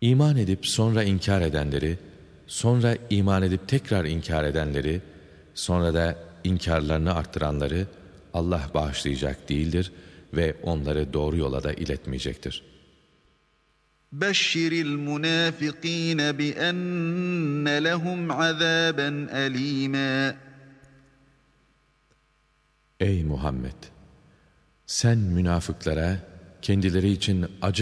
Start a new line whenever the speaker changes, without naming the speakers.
İman edip sonra inkar edenleri, sonra iman edip tekrar inkar edenleri, sonra da inkarlarını arttıranları Allah bağışlayacak değildir ve onları doğru yola da iletmeyecektir.
بَشِّرِ الْمُنَافِقِينَ بِأَنَّ لَهُمْ عَذَابًا أَلِيمًا.
Ey Muhammed! Sen münafıklara kendileri için acı